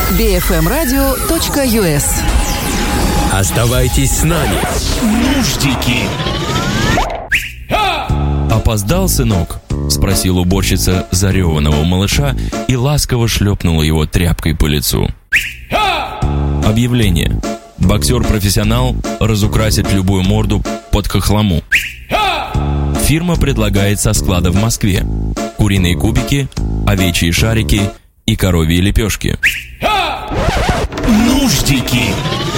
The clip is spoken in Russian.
bfmradio.us. Оставайтесь с нами. Нуждики. «Опоздал, сынок?» — спросила уборщица зареванного малыша и ласково шлепнула его тряпкой по лицу. Объявление. Боксер-профессионал разукрасит любую морду под хохлому. Фирма предлагает со склада в Москве куриные кубики, овечьи шарики и коровьи лепешки. Нуждики.